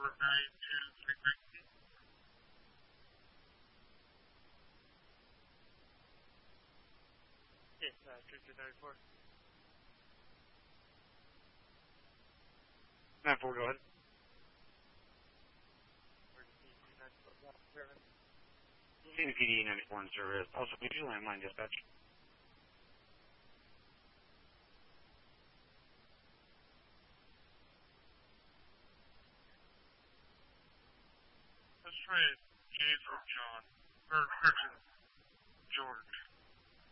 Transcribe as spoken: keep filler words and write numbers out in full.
nine two three three. Yes, uh, two two nine four. nine four, go ahead. C P D ninety-four in service. Also, could you landline dispatch? Let's try James or John. Or, or George.